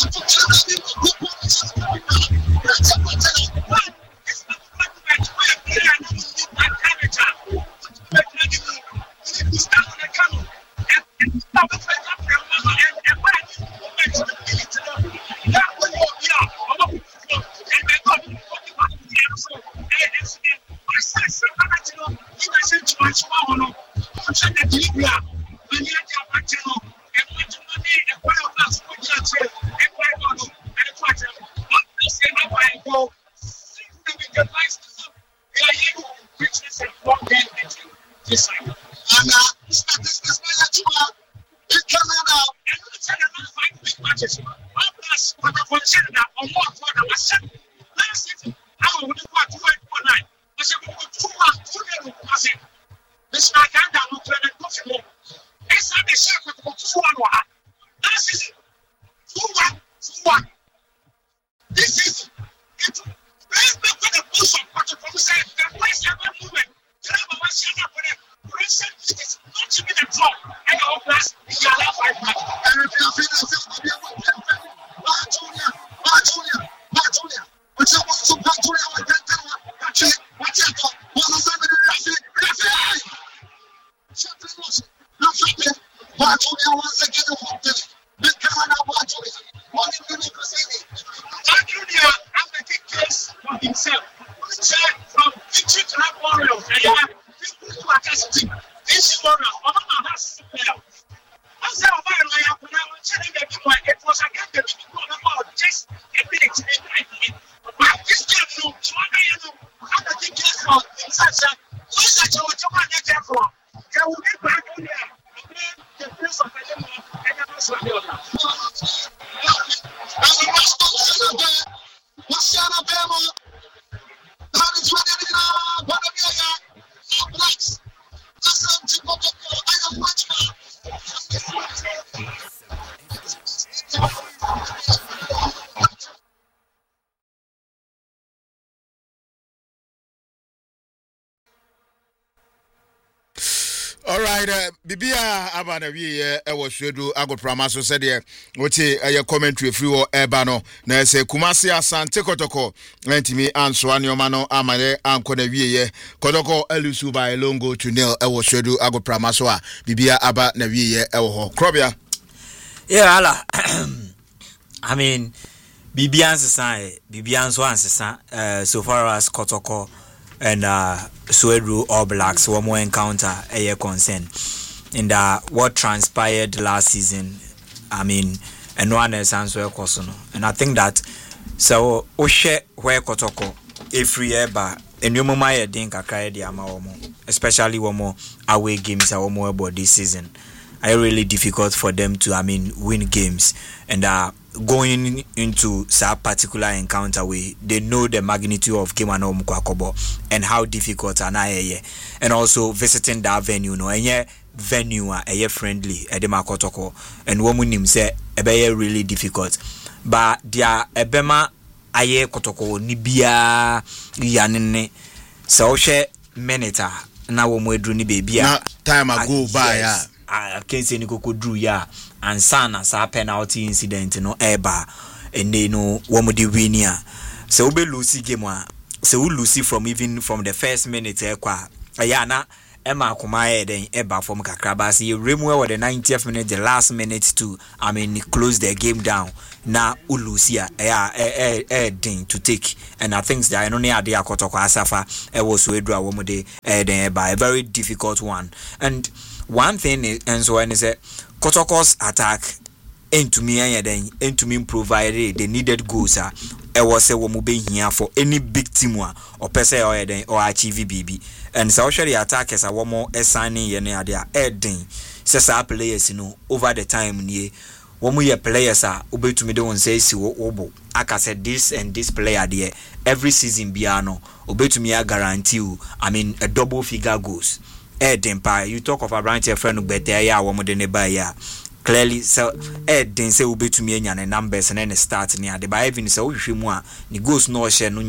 Bibia abana wi was shedu agoprama so said ye wote commentary free or ebano na se Kumasi Asante Kotoko ntimi anso anoma no amane anko na wi Kotoko elusu by longo to nil was shedu agoprama so a Bibia aba na wi ho krobia ala I mean Bibian so ansesa so far as Kotoko and Suedu All Blacks one more encounter a concern and what transpired last season. I mean, and one is answer Kosono, and I think that so Oshe where Kotoko if we ever and you mama think kakra di ama especially one more away games or more about this season. It's really difficult for them to win games and going into that particular encounter way they know the magnitude of game and how difficult and also visiting that venue no and venue friendly edema Kotoko and woman say really difficult but dia ebema aye Kotoko nibia yanene so she meneta na wo mo edru ni baby time ago by I can't say Nikoko drew ya and sana sa penalty incident no eba and they know one of the winner. So we lose game one. So we lose from even from the first minute ayana Emma Kumae then eba from Kakrabasi remove the 90th minute the last minute to close the game down. Now Ulusia ding to take and I think that only idea Kotoko Asafa was Wedra Womode then by a very difficult one and one thing is, and so when is it Kotoko's attack into me provided the needed goals it was a woman being here for any big team or per se or achieve BB and so the attack is a one more signing yenia adding says our players over the time near when we players are obey to me don't say si obo aka said this and this player there every season biano obey to me I guarantee you a double figure goals. You talk of a branch of friend but there ya one than a clearly so didn't say will be to me and numbers and then start near the by even so if you want the goals no share no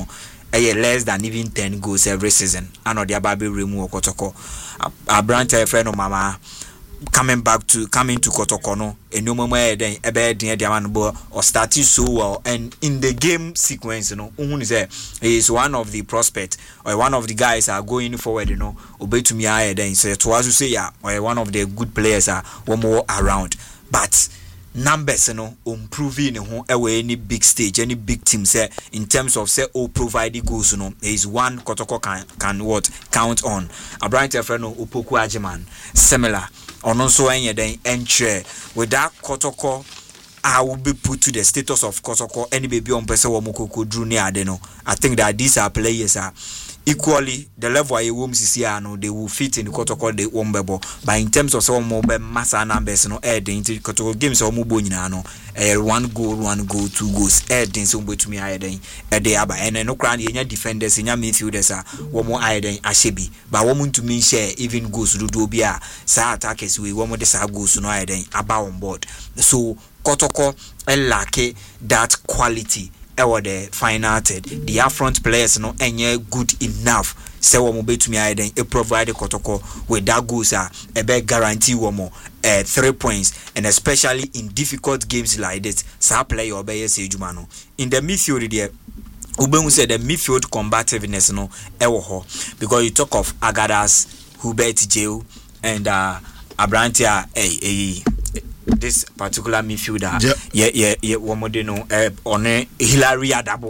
less than even 10 goals every season. I know the baby remove Kotoko a branch of friend of mama coming to Kotoko no enu mama eden ebe den de man bo or started so well, and in the game sequence uhunu say he is one of the prospects or one of the guys are going forward obetumi aye den say to as say ya or one of the good players are one more around, but numbers improving any big stage, any big team say in terms of say provide goals is one Kotoko can what count on. A Brian Tefreno Upoku Ajiman similar on also any then entry with that Kotoko I will be put to the status of Kotoko any baby on person Mukoko drew near adeno. I think that these are players are equally the level I womb CCR they will fit in the Kotoko the Wombebo, but in terms of some mobile massa numbers adding to Kotoko games or Mubonino 1 goal 2 goals adding some way to me adding a day aba and no crown in your defenders in your midfielders are one more adding Ashebi but woman to me share even goes to do bia sa attackers we one more the goes no adding about on board, so Kotoko lack that quality. The final third, the upfront players ain't good enough. Say we move to me then provide the Kotoko with that goals a big guarantee 3 points, and especially in difficult games like this. Sa play or be say Jumano in the midfield there. Ubemu said the midfield combativeness because you talk of Agadas, Hubert Jeu, and Abrantia this particular midfielder, one more on Hilary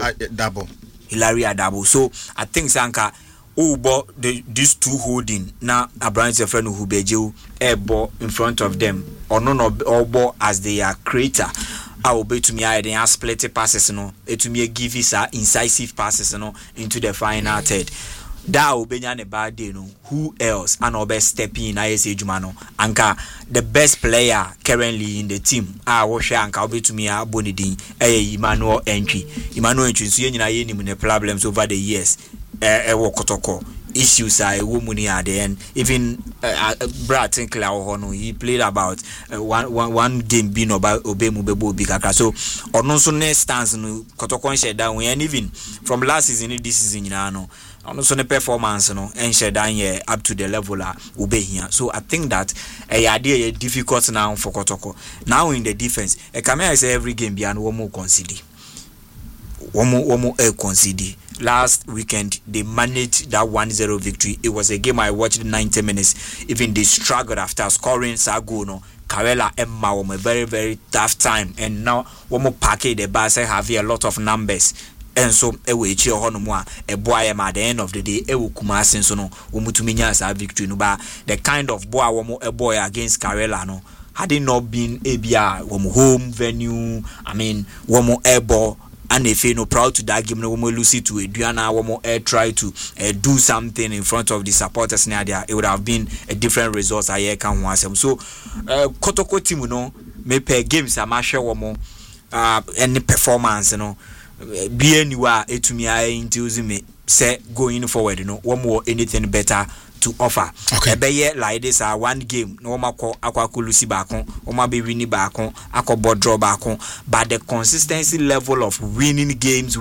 Adabo. So I think Sanka these two holding now a branch of friend who bejo ball in front of them or none of all ball as they are creator. I will be to me I then split passes to me give us incisive passes into the final third. That will be a bad day. Who else? And our best stepping in ISA Jumano. Anka, the best player currently in the team. I will share Anka be to me a Bonidin, Emmanuel entry. Emmanuel entry, so you know, the problems over the years. Kotoko issues are a woman at the end. Even Brad Tinkler Hono, he played about one game being about Obemu Bebo Bikaka. So, on also next stance, Kotoko shut down, and even from last season, this season, also the performance and share down here up to the level ube here. So I think that a idea difficult now for Kotoko. Now in the defense, a camera say every game beyond one more concede. One more concede. Last weekend they managed that 1-0 victory. It was a game I watched 90 minutes. Even they struggled after scoring Saguno. Karela Emma a very, very tough time. And now one more package the bars have here a lot of numbers. And so we cheer on a boy at the end of the day Kumasi so no umutuminya victory no ba the kind of boy a boy against Karela no had it not been ABR home venue, I mean one more air ball and if you know proud to that game no more Lucy to Adriana one more air try to do something in front of the supporters near there, it would have been a different result I can want them. So Kotoko team me per games a match one more any performance be anywhere etumi into me say going forward one more anything better to offer. Okay. Like this one game no mako akwa back on be winning back on akobo draw back on, but the consistency level of winning games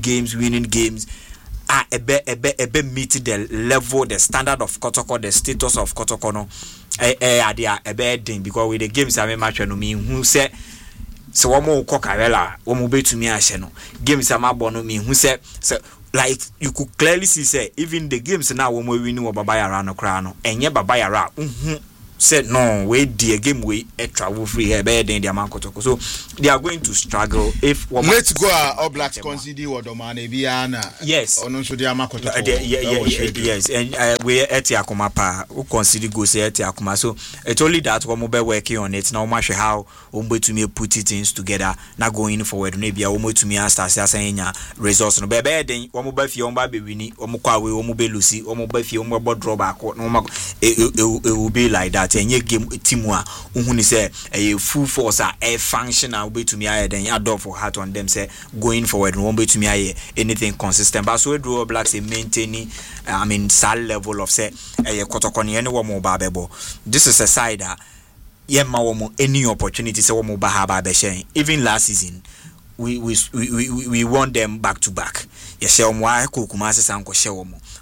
ebe meet the level, the standard of Kotoko, the status of Kotoko no ebe because with the games I match no me who say so one more Karela, one more to me asheno. Games are my bono me who said so like you could clearly see say even the games now when we know Babaya Rano Crano and yeah Babaya said no wait the game we travel free here better than the Kotoko. So they are going to struggle if one let's go our Blacks consider what Domane Viana. Yes. Or no should the Kotoko. Yes, and we at Yakumapa who consider go say at Yakuma. So it's only that one mobile working on it now much how to me put it things together not going forward maybe a to me start saying results no better than one mobile fi on baby winnie or mukwawe or mobile Lucy or mobile fi on mobile drawback or no it will be like that. And ye game teamwa unhuni say a full force a functional way to me then add for heart on them say going forward won't be to me anything consistent, but so draw Blacks a maintaining I mean sal level of say a Kotokoni anyone more babebo. This is a side that any opportunity say one more bahaba even last season we won them back to back. Yes, Kumasi Sanko Shewomo.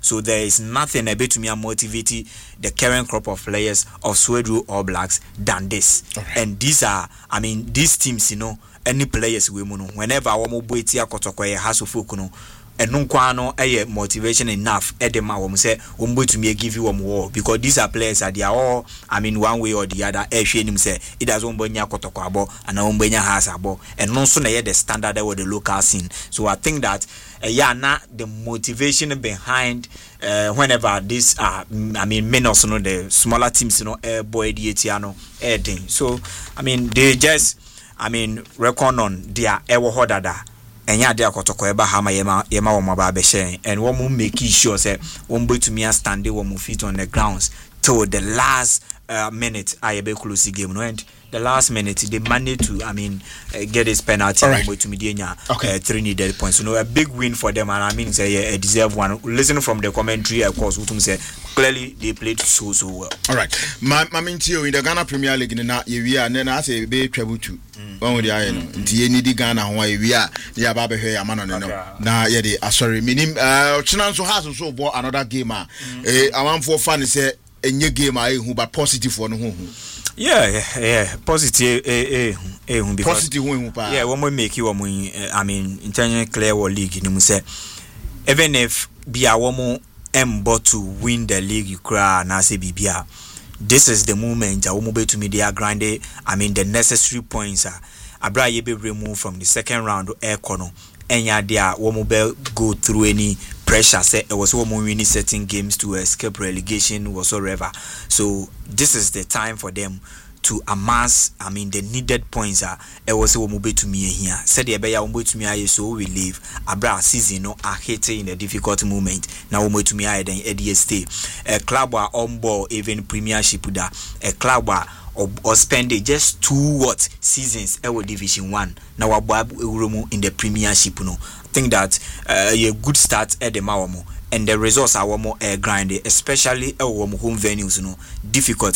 So there is nothing a bit to me motivate the current crop of players of Swedru All Blacks than this. Right. And these are, I mean, these teams, you know, any players we know, whenever our mobile tia kotokoye has of no, and no kwano a motivation enough edema wom say wombo to me give you war, because these are players that they are all, I mean, one way or the other him say it does wombonya kotoko abo and wombonya has abo, and no so na the standard with the local scene. So I think that now the motivation behind whenever this I mean men also know the smaller teams, you know, boy dietiano thing. So I mean they just reckon on their ewo hodada enya de akotoko eba ha ma yema wo maba be share, and wo mu make sure say wo mbo to me stand wo mu feet on the grounds till the last minute I be close game, no, and the last minute they managed to get this penalty to Mediania 3 needed points. So no, a big win for them, and I mean say a deserved one. Listening from the commentary, of course, Utum say clearly they played so well. All right, my in the Ghana Premier League na we are then I say be travel to one with the iron nti any di Ghana ho we are ya ba be hwe amano no na ye dey sorry minim Chinanso has so bought another game I want for fun say enye game who but positive for no ho. Yeah, positive because positive who yeah, when we make you international clear war league ni say even if be a woman embo to win the league you cry na say bibia, this is the moment a woman be to media grind the necessary points abra ye be removed from the second round air corner enya dia woman be go through any pressure say it was woman winning certain games to escape relegation whatsoever. So this is the time for them to amass the needed points it was woman be to me here said the be woman to me so we leave abra season no are hitting in a difficult moment now woman to me then stay a club are on board even premiership da a club or spend just 2 seasons ever division 1 now in the premiership no. I think that a good start at the Mawamo, and the results are more grinding, especially at home venues, you know, difficult.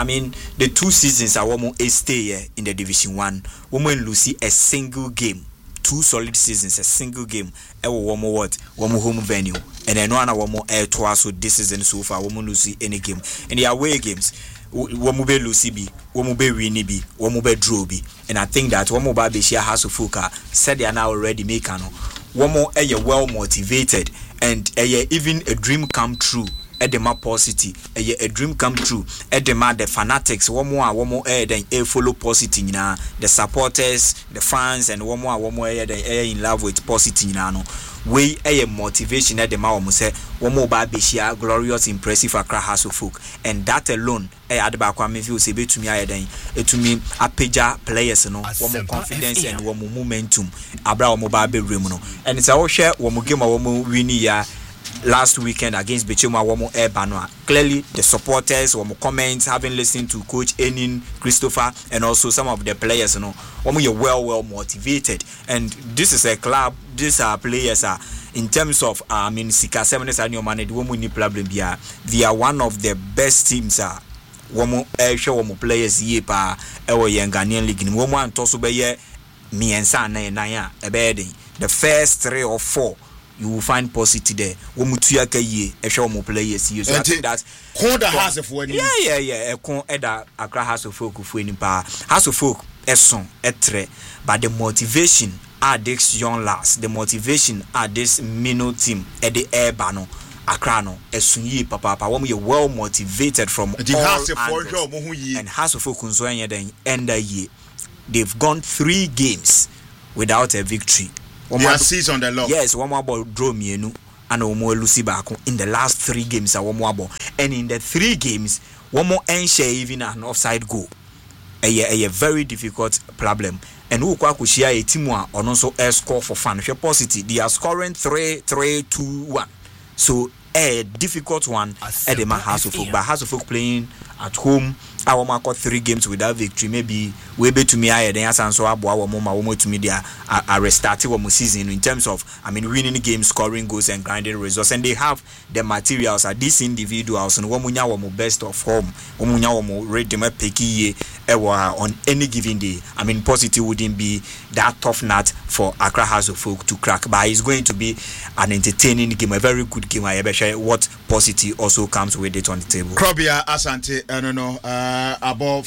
The 2 seasons are more stay in the division 1. Women lose a single game, 2 solid seasons, a single game. One more home venue, and then one more air twice. So this season so far, women lose any game. And the away games. Womube Lucy B, Womube Winnie B, Womube Drew B, and I think that Womo Babishia has to fuka said they are now already making Womo well motivated and even a dream come true at the map city a dream come true at the fanatics Womo then follow positive na the supporters the fans and Womo in love with positive na no way a motivation at the Mawamo say Womo Babishia glorious impressive Accra House of Folk, and that alone adba kwa me feel say betumi ayeden etumi apeja players no womo confidence and womo momentum abra womo ba be rem no, and it's a wo hwe womo game womo win ya last weekend against Bechema womo Ebano. Clearly the supporters womo comments having listened to coach Enin Christopher and also some of the players womo you well motivated, and this is a club, these are players in terms of Sika 7s and your money womo ni problem bia, they are one of the best teams womo show womo players ye pa ewo yen Ghanaian league ni womo antoso be ye miensa na ya ebedi the first 3 or 4 you will find positive there womo tuaka ye show womo players ye. So I think that Konda has of when yeah kon eda Accra House of Folk fu ni pa House of Folk eson etre, but the motivation at this young lads, the motivation at this minnow team at the Ebano Accra no esunyi papa womo ye well motivated from all angles, and House of Folk nso enya den end year they've gone 3 games without a victory. Their season the lock. Yes, womo abo draw mienu and womo lucy back in the last 3 games womo abo, and in the 3 games womo enshare even an offside goal. A very difficult problem, and who kwa kushia a team one or also score for fun. If you're positive, they are scoring 3-3-2-1. So a difficult one at the House of Folk, but House of Folk playing at home. I will mark 3 games without victory. Maybe we be to me higher than San so abo our mama to media are restarting one season in terms of winning games, scoring goals and grinding results, and they have the materials at these individuals and womunya wo best of form, womunya wo ready me peki on any given day. Positive wouldn't be that tough nut for Accra House of Folk to crack, but it's going to be an entertaining game, a very good game. I bet what positive also comes with it on the table. Krobia Asante, I don't know, about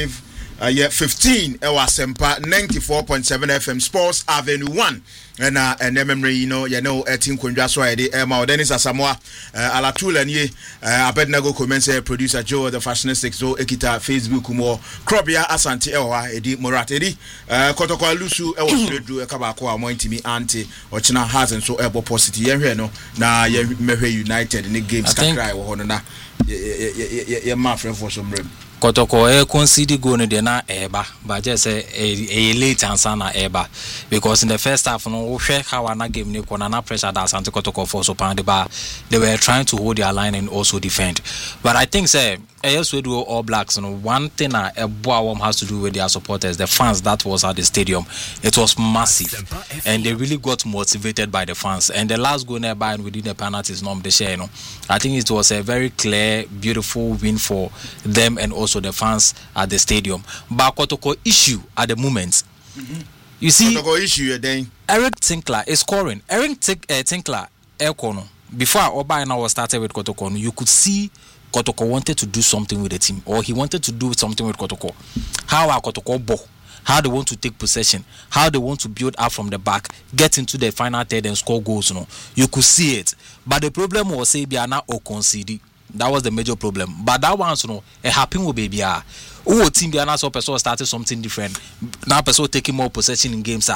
15 Sempa 94.7 FM Sports Avenue 1 and memory team Kundra so Dennis Asamoah Alatul and ye Abednego commence producer Joe the fashionistic so Ekita Facebook mo Krobia Asante Edi Morat Edi Kotoko Lusu Ewo Kabako Amointimi Anti Ochina has and so ebo positive ye no na ye Mehe United in the games can cry na ye ma friend for some room Kotoko concede go no de na eba but just a late answer na eba because in the first half no hwe how na game ni kona na pressure that Asante Kotoko for so pound the bar they were trying to hold their line and also defend, but I think say yes we do All Blacks one thing has to do with their supporters, the fans that was at the stadium. It was massive and they really got motivated by the fans, and the last goal nearby and within the penalties the share I think it was a very clear beautiful win for them and also the fans at the stadium. But Kotoko issue at the moment, you see Kotoko issue Eric Tinkler is scoring. Eric Tinkler before Obaina was started with Kotoko, you could see Kotoko wanted to do something with the team, or he wanted to do something with Kotoko. How are Kotoko ball? How they want to take possession, how they want to build up from the back, get into the final third and score goals. You could see it. But the problem was Biana or concede. That was the major problem. But that one, it happened with baby. Team Biana so person started something different. Now person taking more possession in games.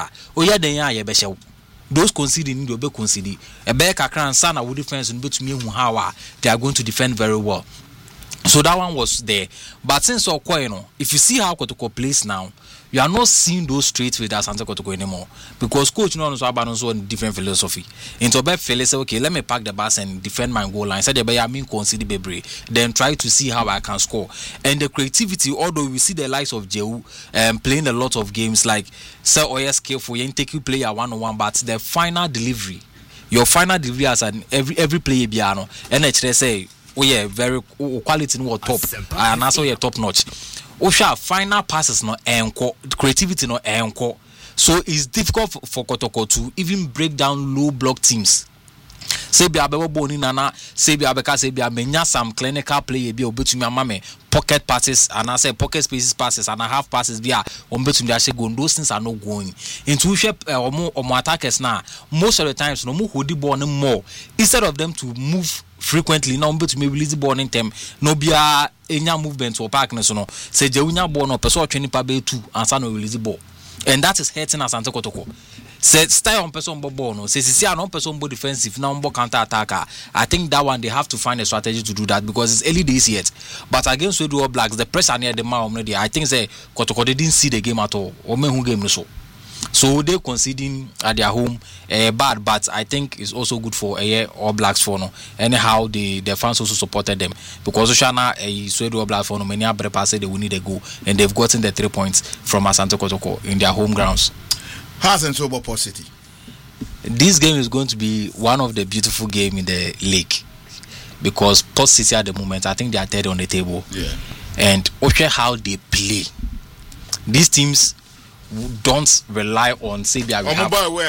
Those conceding will be conceding. A back and Sana would defense and to me how they are going to defend very well. So that one was there. But since if you see how Kotoko plays now, you are not seeing those straight with Asante Kotoko anymore. Because coach knows about a different philosophy. Into a fella say, okay, let me pack the bus and defend my goal line. Said I mean concede Bebre. Then try to see how I can score. And the creativity, although we see the likes of Jehu playing a lot of games like Sir Oyes careful, you take you player 1-on-1, but the final delivery, your final delivery as an every player piano, and say, oh yeah, very quality no top, and also yeah top notch. Osha final passes no encore, creativity no encore. So it's difficult for Kotoko to even break down low block teams. Say be abebo boni nana, say be abeka, say be amenya some clinical play be obetumi amame pocket passes and I say pocket spaces passes and a half passes be obetumi ashe go. Those things are not going into omo attackers now. Most of the times no mo hold the ball more instead of them to move frequently. Now to me release the ball in time no be enya movement or park no say jewunya ball no person training pa be 2 and say no release the ball, and that is hurting Asante Kotoko. Say stay on person ball no say see on person ball defensive now on counter attacker. I think that one they have to find a strategy to do that because it's early days yet. But against the All Blacks, the pressure near the man already. I think say Kotoko they didn't see the game at all. Or who game no so they conceding at their home bad, but I think it's also good for All Blacks for no. Anyhow, the fans also supported them because Oshana Swedo All Blacks for no many other passes they will need a goal, and they've gotten the 3 points from Asante Kotoko in their home grounds. Hasn't sober positive. This game is going to be one of the beautiful games in the league because Port City at the moment I think they are third on the table. Yeah, and watch how they play. These teams don't rely on say they are they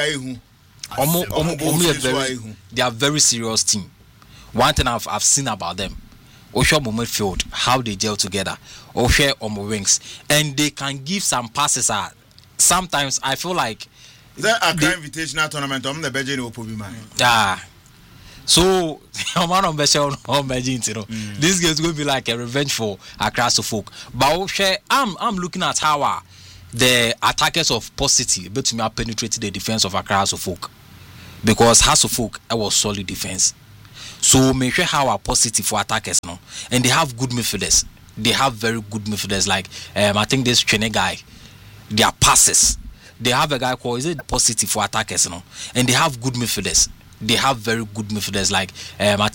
are very serious team. One thing I've seen about them, Osho midfield, how they gel together, Osho on wings, and they can give some passes. Sometimes I feel like that a invitational tournament. I'm the Belgian will be man. So man on Beshel on this game is going to be like a revenge for Accra Folk. But Osho, I'm looking at how the attackers of Port City but to me have penetrated the defense of Accra Folk because Hasselfolk was solid defense. So make sure how are positive for attackers now, and they have good midfielders. They have very good midfielders like I think this Chene guy. Their passes. They have a guy called positive for attackers now, and they have good midfielders. They have very good midfielders like I